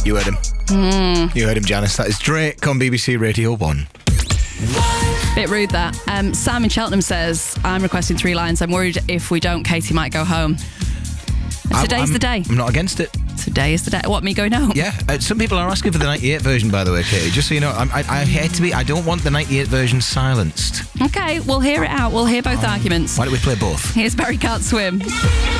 You heard him. You heard him, Janice. That is Drake on BBC Radio 1. Bit rude, that. Sam in Cheltenham says, I'm requesting 3 lines. I'm worried if we don't, Katie might go home. Today's the day. I'm not against it. Today is the day. What, me going home? Yeah. Some people are asking for the 98 version, by the way, Katie. Just so you know, I hate to be... I don't want the 98 version silenced. Okay, we'll hear it out. We'll hear both arguments. Why don't we play both? Here's Barry Can't Swim.